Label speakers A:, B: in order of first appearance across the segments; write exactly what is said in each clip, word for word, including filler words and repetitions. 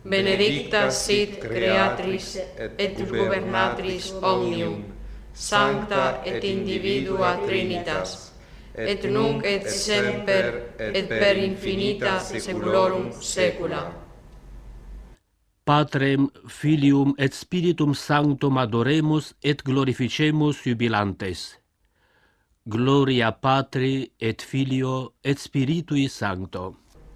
A: benedicta sit creatrix et gubernatris omnium, sancta et individua Trinitas, et nunc et semper et per infinita saeculorum saecula.
B: Patrem, Filium et Spiritum Sanctum adoremus et glorificemus jubilantes. Gloria Patri et Filio et Spiritui Sancto.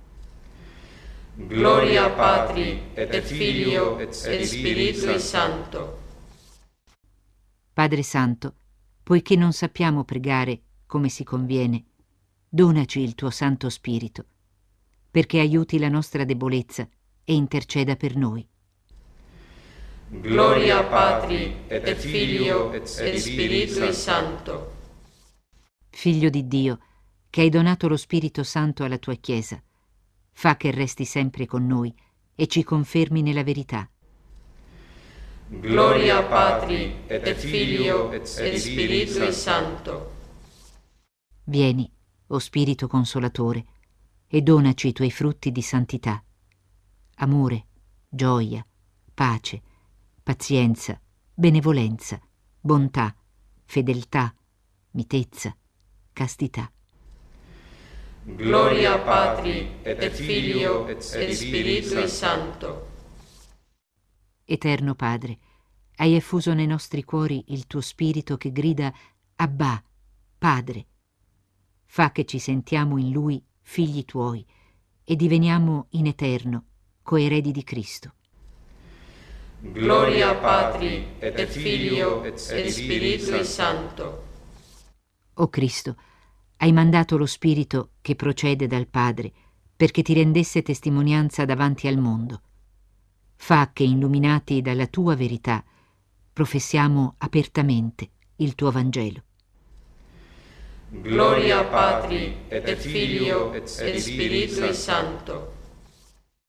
A: Gloria Patri et Filio et Spiritui Sancto.
C: Padre Santo, poiché non sappiamo pregare come si conviene, donaci il tuo Santo Spirito, perché aiuti la nostra debolezza e interceda per noi.
A: Gloria Patri et Filio et Spiritui Sancto.
C: Figlio di Dio, che hai donato lo Spirito Santo alla tua Chiesa, fa che resti sempre con noi e ci confermi nella verità.
A: Gloria Patri et Filio et Spiritui Sancto.
C: Vieni, o Spirito Consolatore, e donaci i tuoi frutti di santità: amore, gioia, pace, pazienza, benevolenza, bontà, fedeltà, mitezza, castità.
A: Gloria Patri et Filio et Spiritui Sancto.
C: Eterno Padre, hai effuso nei nostri cuori il tuo Spirito che grida Abbà, Padre. Fa che ci sentiamo in Lui figli tuoi e diveniamo in eterno coeredi di Cristo.
A: Gloria Patri et Filio et Spiritui Sancto.
C: O Cristo, hai mandato lo Spirito che procede dal Padre perché ti rendesse testimonianza davanti al mondo. Fa che, illuminati dalla tua verità, professiamo apertamente il tuo Vangelo.
A: Gloria Patri et Filio et Spiritui Sancto.